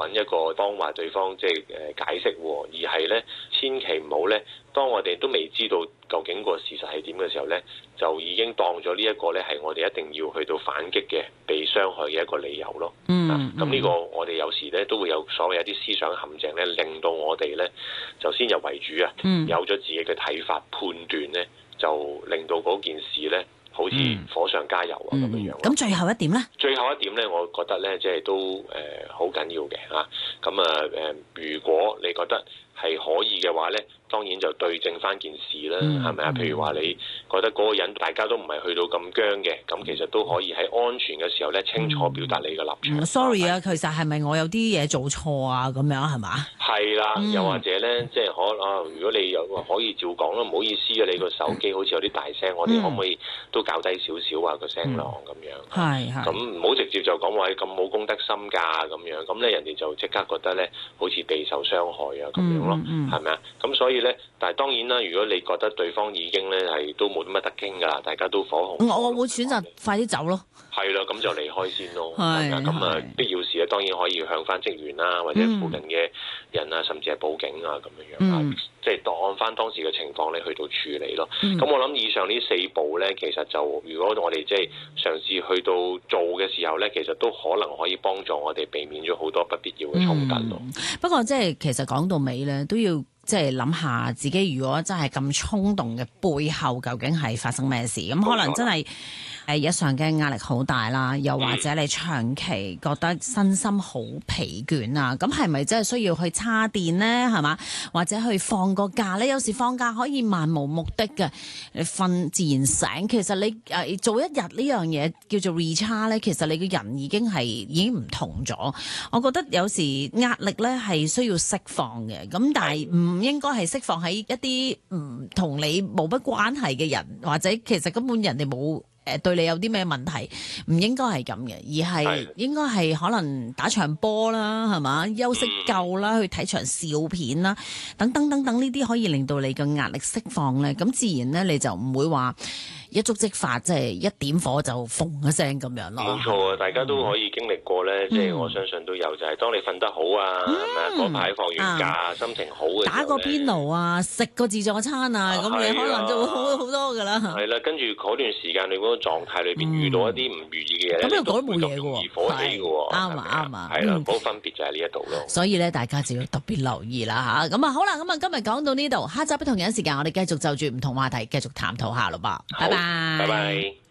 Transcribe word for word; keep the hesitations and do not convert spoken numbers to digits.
揾一個幫話對方即係誒解釋，而係咧千祈唔好咧，當我哋都未知道究竟個事實係點嘅時候咧，就已經當咗呢一個咧係我哋一定要去到反擊嘅被傷害嘅一個理由咯。嗯，咁呢、啊、個我哋有時咧都會有所謂一啲思想陷阱咧，令到我哋咧就先入為主啊，嗯、有咗自己嘅睇法判斷咧，就令到嗰件事咧好似火上加油啊咁樣樣。 咁最後一點咧？ 最後一點咧，我覺得咧即係都誒好緊要嘅嚇。咁啊誒、呃，如果你覺得係可以嘅話咧，當然就對正翻件事啦，係咪啊？譬如話你覺得嗰個人大家都唔係去到咁僵嘅，咁其實都可以喺安全嘅時候咧，清楚表達你嘅立場。 嗯、sorry 啊，其實係咪我有啲嘢做錯啊？咁樣係嘛？係啦，嗯、又或者咧，即係可啊，如果你又可以照講啦，唔好意思啊，你個手機好似有啲大聲，我哋可唔可以都較低少少啊個聲浪咁樣？係係、嗯。咁唔好直接就講話咁冇公德心㗎咁樣，咁咧人哋就即刻覺得咧好似備受傷害啊咁樣咯，係咪啊？咁所以咧，但係當然啦，如果你覺得對方已經咧係都冇乜得傾㗎啦，大家都火紅， 我我會選擇快啲走咯。 係啦，咁就離開先咯。係啊，咁啊必要時咧，當然可以向翻職員啦，或者附近嘅人啊，甚至係報警啊咁樣樣啊，嗯、即係按翻當時嘅情況咧去到處理咯。咁、嗯、我諗以上呢四步咧，其實就如果我哋即係嘗試去到做嘅時候咧，其實都可能可以幫助我哋避免咗好多不必要嘅衝突咯。 嗯、不過即係其實講到尾咧，都要即係諗下自己如果真係咁衝動嘅背後，究竟係發生咩事？咁可能真係誒日常嘅壓力好大啦，又或者你長期覺得身心好疲倦啊，咁係咪真係需要去叉電呢？係嘛，或者去放個假呢？有時放假可以漫無目的嘅，你瞓自然醒。其實你誒、呃、做一日呢樣嘢叫做 recharge 咧，其實你個人已經係已經唔同咗。我覺得有時壓力咧係需要釋放嘅，咁但係唔應該係釋放喺一啲唔同你冇乜關係嘅人，或者其實根本人哋冇誒對你有啲咩問題，唔應該係咁嘅，而係應該係可能打場波啦，係嘛，休息夠啦，去睇場笑片啦，等等等等呢啲可以令到你嘅壓力釋放咧，咁自然咧你就唔會話一觸即發，即係一點火就轟一聲咁樣咯。 冇錯啊，大家都可以經歷過咧，即係、嗯、我相信都有，就係、是、當你瞓得好啊，係咪啊？嗰排放完假，啊、心情好嘅， 打個邊爐啊，食個自助餐啊，咁、啊、你可能就會好好多噶啦。係啦， 跟住嗰段時間你嗰個狀態裏邊遇到一啲唔如意嘅嘢， 咁又講冇嘢嘅喎， 易火起嘅喎， 啱啊啱啊， 係啦，嗰個分別就喺呢一度咯。 所以咧，大家就要特別留意啦嚇。咁啊，好啦，咁啊，今日講到呢度，下集不同樣時間，我哋繼續就住唔同話題繼續探討下咯噃。拜拜， 拜拜。